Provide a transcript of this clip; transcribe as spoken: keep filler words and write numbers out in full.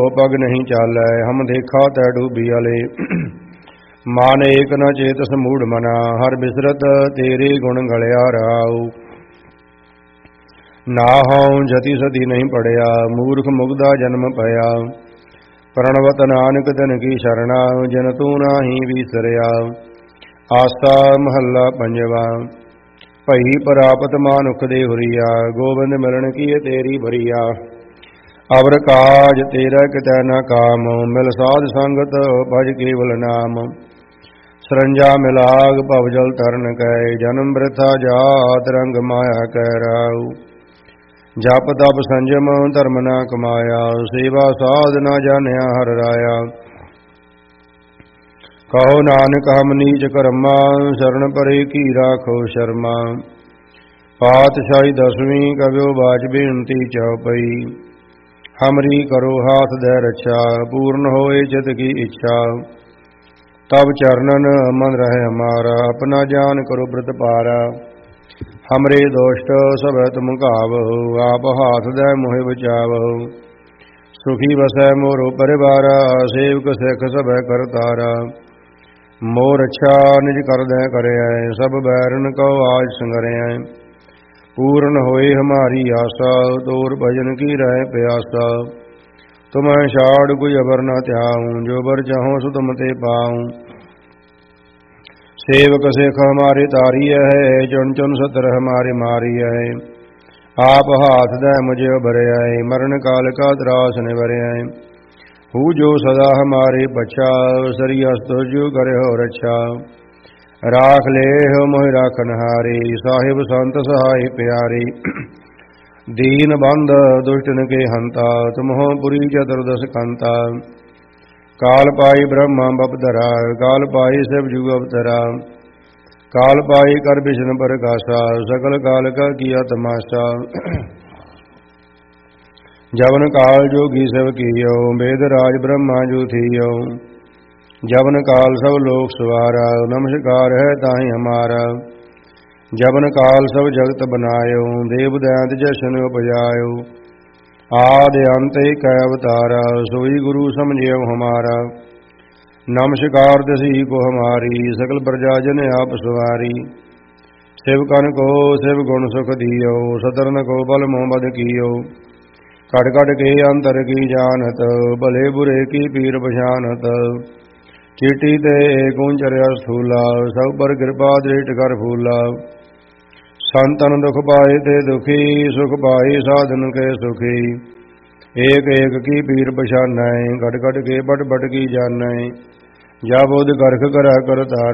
पग नहीं चालै, हम देखा तै डूबी आले। मान एक न चेतस मूढ़ मना, हर बिसरत तेरे गुण गलिया राव। नाहौं जति सती नहीं पड़िया, मूर्ख मुग्धा जन्म पया। प्रणवत नानक तन की शरणा, जन तू नाही विसरिया। आसा महला पंजवा। भई परापत मानुख दे हुरिया, गोबिंद मिलन की तेरी भरिया। अवर काज तेरा कितै न काम, मिल साध संगत भज केवल नाम। सरंजा मिलाग भव जल तरन कै, जन्म वृथा जात रंग माया कै राव। जप तप संजम धर्म न कमाया, सेवा साध न जानिया हर राया। कहो नानक हम नीच कर्मा, शरण परे की राखो शर्मा। पातशाही दसवीं कव्यो बाच बेनती चौपई, हमरी करो हाथ दे रक्षा, पूर्ण होए चित की इच्छा। तब चरणन मन रहे हमारा, अपना जान करो व्रत पारा। हमरे दोष्ट सब तुम गावहु, आप हाथ दे मोहि बचावहु। सुखी बसै मोरो परिवारा, सेवक सिख सब करतारा। मोर अच्छा निज कर दे करया, सब बैरन को आज संगरया। पूर्ण होए हमारी आशा, तोर भजन की रहे प्यासा। तुम्हें छाड़ कोई अबर न त्याऊं, जो बर चाहो सो तुम ते पाऊं। सेवक सिख हमारे तारी है, चुन चुन सतर हमारे मारी है। आप हाथ दे मुझे भरया, मरण काल का त्रास निवरया। हूँ जो सदा हमारे बच्चा, सरियस जो करे हो रक्षा। राख ले हो मोहि राखन हारे, साहिब संत सहाय प्यारे। दीन बंद दुष्टन के हंता, तुम हो पुरी चतुर्दश कंता। काल पाई ब्रह्मा बपधरा, काल पाई सब जुग अवतरा। काल पाई कर विष्णु प्रकाशा, सकल काल का किया तमाशा। जवन काल जोगी सब कियो, वेद राज ब्रह्मा जो थियो। जवन काल सब लोक सवारा, नमस्कार है ताहि हमारा। जवन काल सब जगत बनायो, देव दैत जशन उपजायो। आदि अंत एक अवतारा, सोई गुरु समझियो हमारा। नमस्कार दसी को हमारी, सकल प्रजा जन आप सवारी। शिवकन को शिव गुण सुख दियो, सतरन को बल मोह बद कियो। कट कट के अंतर की जानत, भले बुरे की पीर पछानत। चीटी ते गुंचर्या स्थूला, सब पर कृपा दृष्ट कर फूला। संतन दुख पाए ते दुखी, सुख पाए साधन के सुखी। एक एक की पीर पछानै, घट घट के बट बट की जानै। जा बोध करख कर कर तार,